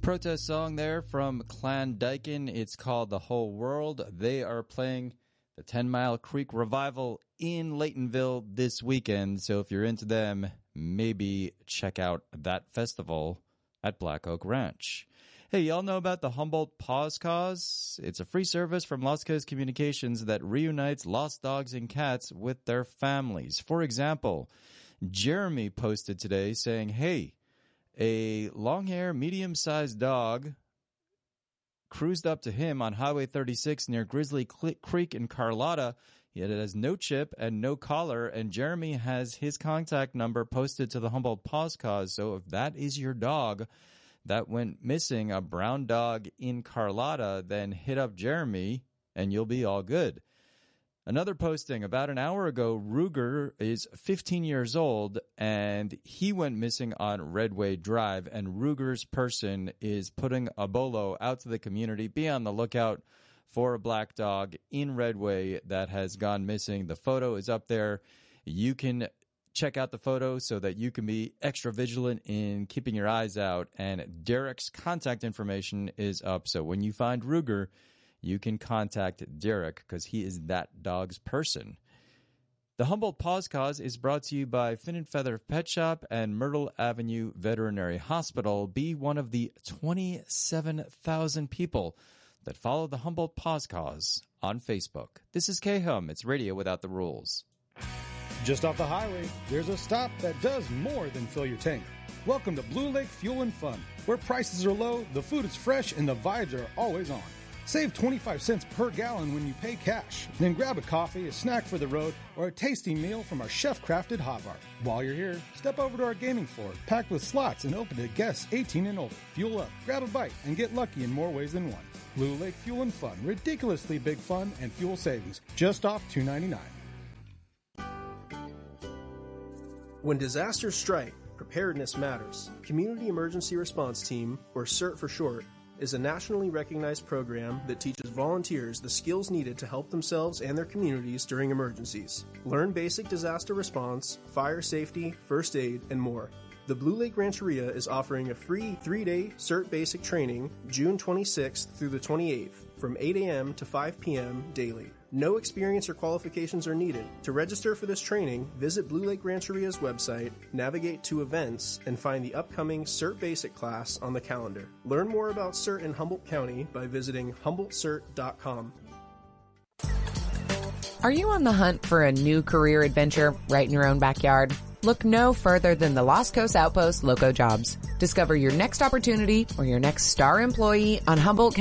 Protest song there from Clan Dyken. It's called The Whole World. They are playing the 10 Mile Creek Revival in Laytonville this weekend. So if you're into them, maybe check out that festival at Black Oak Ranch. Hey, y'all know about the Humboldt Paws Cause? It's a free service from Lost Coast Communications that reunites lost dogs and cats with their families. For example, Jeremy posted today saying, hey, a long-hair, medium-sized dog cruised up to him on Highway 36 near Grizzly Creek in Carlotta. It has no chip and no collar, and Jeremy has his contact number posted to the Humboldt Paws Cause. So if that is your dog that went missing, a brown dog in Carlotta, then hit up Jeremy, and you'll be all good. Another posting, about an hour ago, Ruger is 15 years old, and he went missing on Redway Drive, and Ruger's person is putting a bolo out to the community. Be on the lookout for a black dog in Redway that has gone missing. The photo is up there. You can check out the photo so that you can be extra vigilant in keeping your eyes out, and Derek's contact information is up. So when you find Ruger, you can contact Derek because he is that dog's person. The Humboldt Paws Cause is brought to you by Fin and Feather Pet Shop and Myrtle Avenue Veterinary Hospital. Be one of the 27,000 people that follow the Humboldt Paws Cause on Facebook. This is K-Hum. It's radio without the rules. Just off the highway, there's a stop that does more than fill your tank. Welcome to Blue Lake Fuel and Fun, where prices are low, the food is fresh, and the vibes are always on. Save 25 cents per gallon when you pay cash. Then grab a coffee, a snack for the road, or a tasty meal from our chef-crafted hot bar. While you're here, step over to our gaming floor, packed with slots and open to guests 18 and older. Fuel up, grab a bite, and get lucky in more ways than one. Blue Lake Fuel and Fun. Ridiculously big fun and fuel savings. Just off $2.99. When disasters strike, preparedness matters. Community Emergency Response Team, or CERT for short, is a nationally recognized program that teaches volunteers the skills needed to help themselves and their communities during emergencies. Learn basic disaster response, fire safety, first aid, and more. The Blue Lake Rancheria is offering a free 3-day CERT basic training June 26th through the 28th from 8 a.m. to 5 p.m. daily. No experience or qualifications are needed. To register for this training, visit Blue Lake Rancheria's website, navigate to events, and find the upcoming CERT Basic class on the calendar. Learn more about CERT in Humboldt County by visiting HumboldtCERT.com. Are you on the hunt for a new career adventure right in your own backyard? Look no further than the Lost Coast Outpost Loco Jobs. Discover your next opportunity or your next star employee on Humboldt